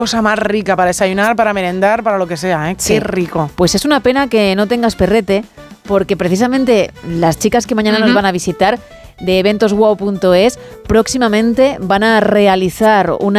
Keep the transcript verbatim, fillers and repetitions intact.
Cosa más rica para desayunar, para merendar, para lo que sea, ¿eh? Sí. Qué rico. Pues es una pena que no tengas perrete, porque precisamente las chicas que mañana uh-huh. nos van a visitar de eventos wow punto es próximamente van a realizar una